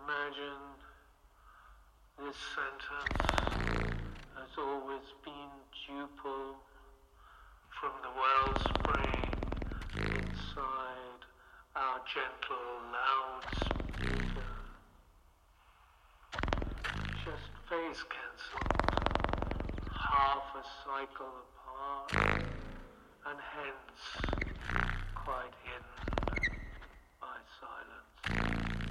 imagine this sentence has always been duple from the wellspring inside our gentle loudspeaker. Just phase cancelled, half a cycle apart, and hence quite hidden by silence.